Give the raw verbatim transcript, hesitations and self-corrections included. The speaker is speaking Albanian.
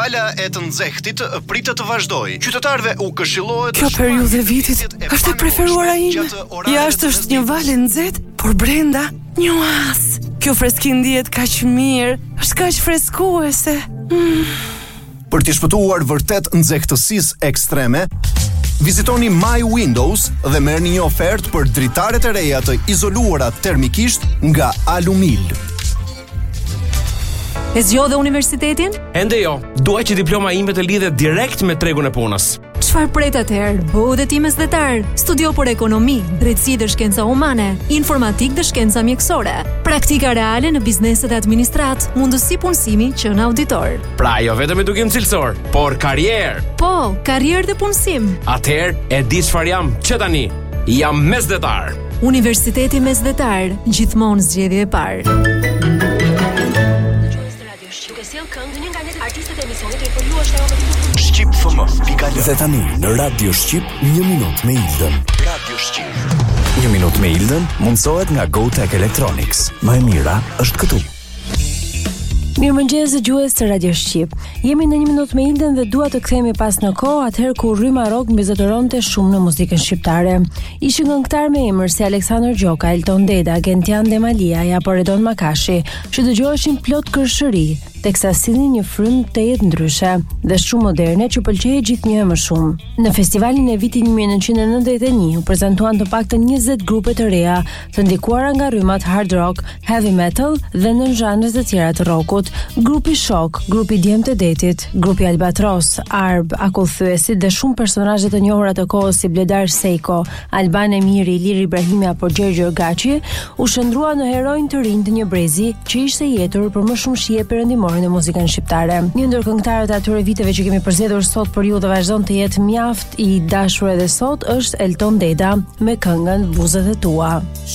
Fala e të nxehtit pritet të vazhdoj. Qytetarëve u këshillohet. Kjo periudhë e vitit është e preferuara ime. Jashtë është një val e nxehtë, por brenda një oaz. Kjo freski ndihet kaq mirë, është kaq freskuese. Mm. Për të shpëtuar vërtet nxehtësisë ekstreme, vizitoni My Windows dhe merrni një ofertë për dritaret e reja të izoluara termikisht nga Alumil. E zgjodhe universitetin? Ende jo, dua që diploma ime të lidhet direkt me tregun e punës. Çfarë pret atëherë? Bëu dhe ti mesdhetar. Studio për ekonomi, drejtësi dhe shkenca humane, informatik dhe shkenca mjekësore, praktika reale në bizneset e administrat, mundësi punësimi që në auditor. Pra jo vetëm edukim cilësor, por karrierë. Po, karrierë dhe punësim. Atëherë e di çfarë jam, që tani jam mesdhetar. Universiteti Mesdhetar, gjithmonë zgjedhje e parë. Shqip F M. Dhe tani në Radio Shqip një minutë me Ildën. Radio Shqip. Një minutë me Ildën mundsohet nga GoTech Electronics. Më e mira është këtu. Mirëmëngjes dëgjues të Radio Shqip. Jemi në një minutë me Ildën dhe dua të kthehemi pas në kohë atëherë kur Rryma Rock mbizotëronte shumë në muzikën shqiptare. Ishin këngëtar me emër si Aleksandër Gjoka, Elton Deda, Gentian Demalia apo Redon Makashi, që dëgjoheshin plot kërshëri, teksa sillnin një frymë të jetë ndryshe dhe shumë moderne që pëlqejë gjithnjë më shumë. Në festivalin e vitit një mijë nëntëqind e nëntëdhjetë e një u prezantuan të paktën njëzet grupe të reja, të ndikuara nga rrymat hard rock, heavy metal dhe në zhanre të tjera të rockut. Grupi Shok, grupi Djemt e Detit, grupi Albatros, Arb, Akullthyesi dhe shumë personazhe të njohura të kohës si Bledar Sejko, Alban Emiri, Ilir Ibrahimi apo Gjergjo Gaçi u shndrua në heronj të rinj të një brezi që ishte jetur për më shumë shije perëndimore në muzikën shqiptare. Një ndër këngëtarët e atyre viteve që kemi përzgjedhur sot për ju dhe vazhdon të jetë mjaft i dashur edhe sot është Elton Deda me këngën Buzët e tua.